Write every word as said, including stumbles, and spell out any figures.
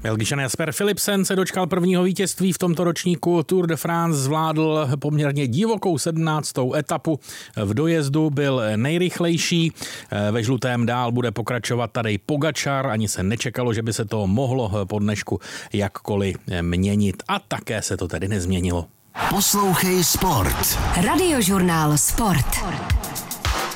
Belgičan Jasper Philipsen se dočkal prvního vítězství v tomto ročníku Tour de France, zvládl poměrně divokou sedmnáctou etapu. V dojezdu byl nejrychlejší, ve žlutém dál bude pokračovat Tadej Pogačar, ani se nečekalo, že by se to mohlo po dnešku jakkoliv měnit a také se to tedy nezměnilo. Poslouchej Sport. Radiožurnál Sport.